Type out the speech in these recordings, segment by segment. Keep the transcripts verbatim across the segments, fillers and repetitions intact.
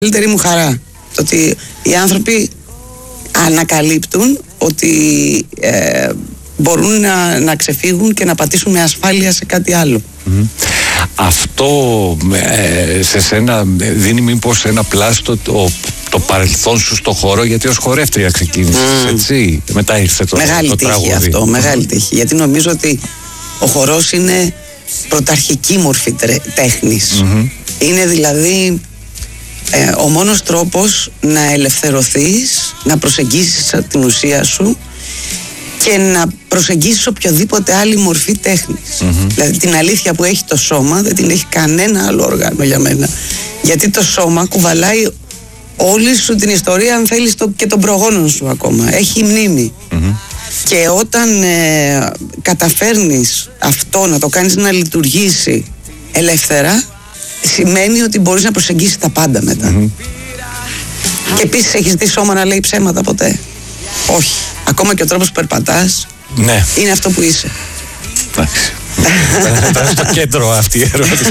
Καλύτερη μου χαρά το ότι οι άνθρωποι ανακαλύπτουν ότι ε, μπορούν να, να ξεφύγουν και να πατήσουν με ασφάλεια σε κάτι άλλο. Mm. Αυτό ε, σε σένα δίνει μήπως ένα πλάστο το, το παρελθόν σου στο χώρο, γιατί ως χορεύτρια ξεκίνησες, mm. έτσι, μετά ήρθε το, μεγάλη το τύχη τραγούδι. Αυτό, μεγάλη τύχη, γιατί νομίζω ότι ο χορός είναι πρωταρχική μορφή τέχνης. Mm-hmm. Είναι δηλαδή ε, ο μόνος τρόπος να ελευθερωθείς, να προσεγγίσεις την ουσία σου και να προσεγγίσεις οποιοδήποτε άλλη μορφή τέχνης. Mm-hmm. Δηλαδή την αλήθεια που έχει το σώμα δεν την έχει κανένα άλλο όργανο για μένα. Γιατί το σώμα κουβαλάει όλη σου την ιστορία, αν θέλεις, το, και των προγόνων σου ακόμα. Έχει μνήμη. Mm-hmm. Και όταν ε, καταφέρνεις αυτό να το κάνεις να λειτουργήσει ελεύθερα, σημαίνει ότι μπορείς να προσεγγίσεις τα πάντα μετά. Mm-hmm. Και επίσης έχεις δει σώμα να λέει ψέματα ποτέ? Όχι. Ακόμα και ο τρόπος που περπατάς, ναι, είναι αυτό που είσαι. Εντάξει. Ήταν στο κέντρο αυτή η ερώτηση.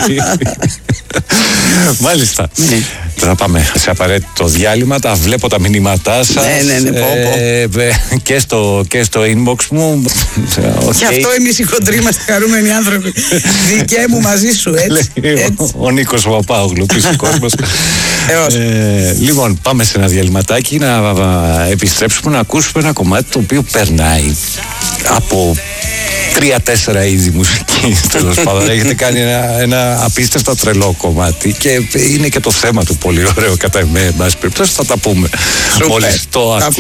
Μάλιστα. Θα πάμε σε απαραίτητο διάλειμμα. Τα βλέπω τα μηνύματά σας. Ναι, ναι, ναι, πω, πω. Ε, και, στο, και στο inbox μου. Okay. Και αυτό εμείς οι χοντροί είμαστε χαρούμενοι άνθρωποι. Δικαί μου μαζί σου, έτσι. έτσι. Ο, ο Νίκος Παπάγλου, πίσω κόσμος. ε, λοιπόν, πάμε σε ένα διαλυματάκι να επιστρέψουμε να ακούσουμε ένα κομμάτι το οποίο περνάει από τρία-τέσσερα είδη μουσική, τέλος πάντων. Έχετε κάνει ένα, ένα απίστευτα τρελό κομμάτι και είναι και το θέμα του πολύ ωραίο κατά εμέ. Εν πάση περιπτώσει, θα τα πούμε μόλις το ακούσουμε.